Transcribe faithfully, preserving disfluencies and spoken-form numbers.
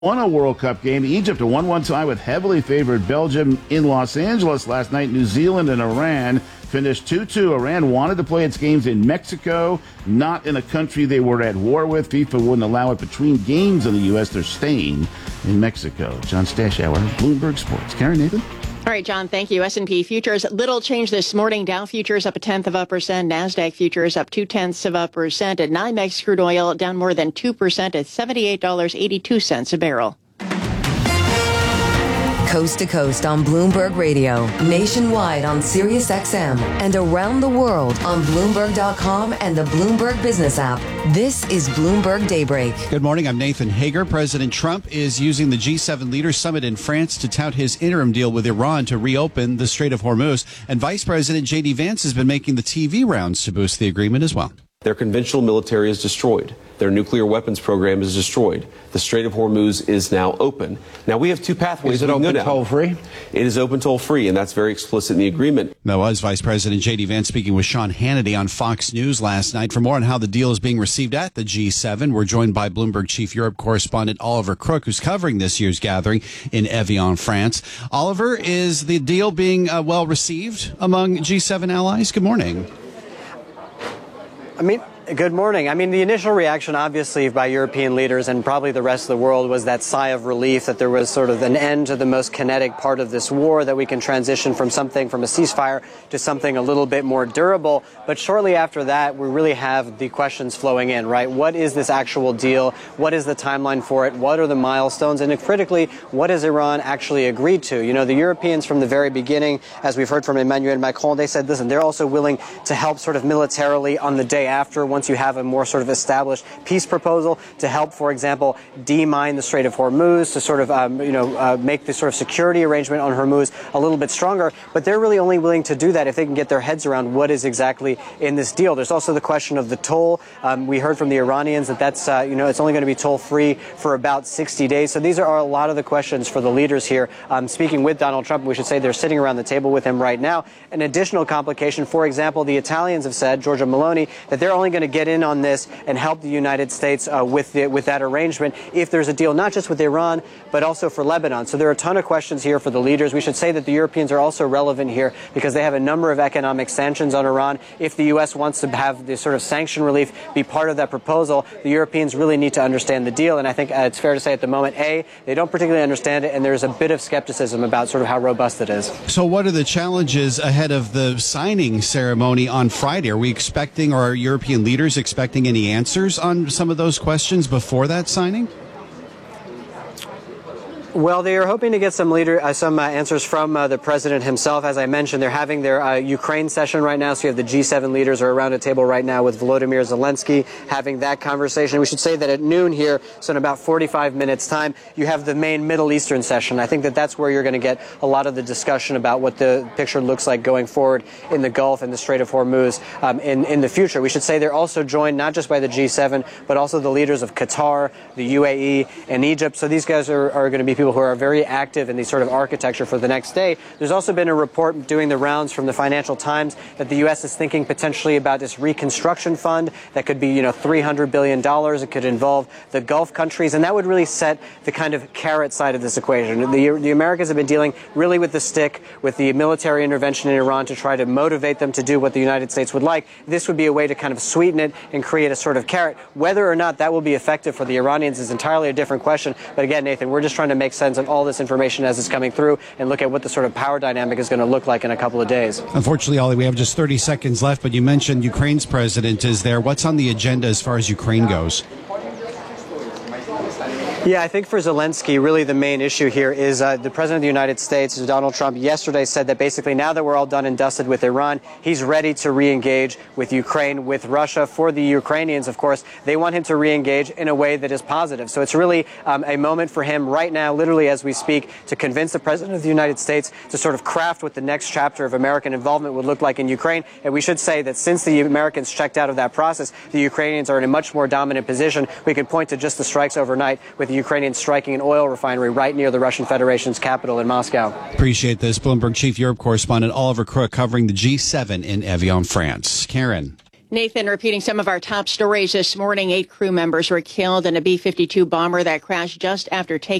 Won a World Cup game. Egypt a one one tie with heavily favored Belgium in Los Angeles last night. New Zealand and Iran finished two two. Iran wanted to play its games in Mexico, not in a country they were at war with. FIFA wouldn't allow it between games in the U S. They're staying in Mexico. John Stashauer, Bloomberg Sports. Karen, Nathan? All right, John, thank you. S and P futures, little change this morning. Dow futures up a tenth of a percent. NASDAQ futures up two tenths of a percent. At NYMEX crude oil down more than two percent at seventy-eight dollars and eighty-two cents a barrel. Coast to coast on Bloomberg Radio, nationwide on Sirius X M, and around the world on Bloomberg dot com and the Bloomberg Business app. This is Bloomberg Daybreak. Good morning. I'm Nathan Hager. President Trump is using the G seven Leaders Summit in France to tout his interim deal with Iran to reopen the Strait of Hormuz. And Vice President J D Vance has been making the T V rounds to boost the agreement as well. Their conventional military is destroyed. Their nuclear weapons program is destroyed. The Strait of Hormuz is now open. Now, we have two pathways. Is it open toll-free? It is open toll-free, and that's very explicit in the agreement. That was Vice President J D Vance speaking with Sean Hannity on Fox News last night. For more on how the deal is being received at the G seven, we're joined by Bloomberg Chief Europe correspondent Oliver Crook, who's covering this year's gathering in Evian, France. Oliver, is the deal being uh, well received among G seven allies? Good morning. I mean, good morning. I mean, the initial reaction, obviously, by European leaders and probably the rest of the world was that sigh of relief that there was sort of an end to the most kinetic part of this war, that we can transition from something, from a ceasefire to something a little bit more durable. But shortly after that, we really have the questions flowing in, right? What is this actual deal? What is the timeline for it? What are the milestones? And critically, what has Iran actually agreed to? You know, the Europeans from the very beginning, as we've heard from Emmanuel Macron, they said, listen, they're also willing to help sort of militarily on the day after, once you have a more sort of established peace proposal, to help, for example, demine the Strait of Hormuz, to sort of, um, you know, uh, make the sort of security arrangement on Hormuz a little bit stronger. But they're really only willing to do that if they can get their heads around what is exactly in this deal. There's also the question of the toll. Um, we heard from the Iranians that that's, uh, you know, it's only going to be toll-free for about sixty days. So these are a lot of the questions for the leaders here. Um, speaking with Donald Trump, we should say they're sitting around the table with him right now. An additional complication, for example, the Italians have said, Giorgia Meloni, that they're only going to get in on this and help the United States uh, with the, with that arrangement if there's a deal, not just with Iran, but also for Lebanon. So there are a ton of questions here for the leaders. We should say that the Europeans are also relevant here because they have a number of economic sanctions on Iran. If the U S wants to have this sort of sanction relief be part of that proposal, the Europeans really need to understand the deal. And I think uh, it's fair to say at the moment, A, they don't particularly understand it, and there's a bit of skepticism about sort of how robust it is. So what are the challenges ahead of the signing ceremony on Friday? Are we expecting, or are European leaders expecting any answers on some of those questions before that signing? Well, they are hoping to get some leader, uh, some uh, answers from uh, the president himself. As I mentioned, they're having their uh, Ukraine session right now. So you have the G seven leaders are around a table right now with Volodymyr Zelensky having that conversation. We should say that at noon here, so in about forty-five minutes time, you have the main Middle Eastern session. I think that that's where you're going to get a lot of the discussion about what the picture looks like going forward in the Gulf and the Strait of Hormuz um, in, in the future. We should say they're also joined not just by the G seven, but also the leaders of Qatar, the U A E, and Egypt. So these guys are, are going to be people who are very active in the sort of architecture for the next day. There's also been a report doing the rounds from the Financial Times that the U S is thinking potentially about this reconstruction fund that could be, you know, three hundred billion dollars. It could involve the Gulf countries, and that would really set the kind of carrot side of this equation. The, the Americans have been dealing really with the stick, with the military intervention in Iran to try to motivate them to do what the United States would like. This would be a way to kind of sweeten it and create a sort of carrot. Whether or not that will be effective for the Iranians is entirely a different question. But again, Nathan, we're just trying to make sense of all this information as it's coming through and look at what the sort of power dynamic is going to look like in a couple of days. Unfortunately, Ollie, we have just thirty seconds left, but you mentioned Ukraine's president is there. What's on the agenda as far as Ukraine goes? Yeah, I think for Zelensky, really the main issue here is uh, the President of the United States, Donald Trump, yesterday said that basically now that we're all done and dusted with Iran, he's ready to re-engage with Ukraine, with Russia. For the Ukrainians, of course, they want him to re-engage in a way that is positive. So it's really um, a moment for him right now, literally as we speak, to convince the President of the United States to sort of craft what the next chapter of American involvement would look like in Ukraine. And we should say that since the Americans checked out of that process, the Ukrainians are in a much more dominant position. We can point to just the strikes overnight with the Ukrainians striking an oil refinery right near the Russian Federation's capital in Moscow. Appreciate this. Bloomberg Chief Europe correspondent Oliver Crook covering the G seven in Evian, France. Karen. Nathan, repeating some of our top stories this morning. Eight crew members were killed in a B fifty-two bomber that crashed just after taking